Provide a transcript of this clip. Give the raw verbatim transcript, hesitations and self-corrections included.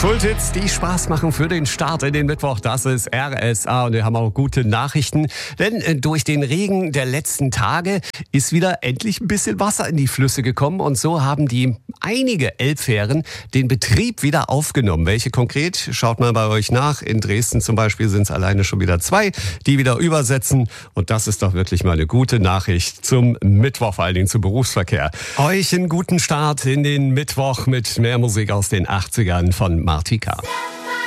Kulthits, die Spaß machen für den Start in den Mittwoch. Das ist R S A und wir haben auch gute Nachrichten. Denn äh, durch den Regen der letzten Tage ist wieder endlich ein bisschen Wasser in die Flüsse gekommen. Und so haben die einige Elbfähren den Betrieb wieder aufgenommen. Welche konkret? Schaut mal bei euch nach. In Dresden zum Beispiel sind es alleine schon wieder zwei, die wieder übersetzen. Und das ist doch wirklich mal eine gute Nachricht zum Mittwoch, vor allen Dingen zum Berufsverkehr. Euch einen guten Start in den Mittwoch mit mehr Musik aus den achtzigern von Martika.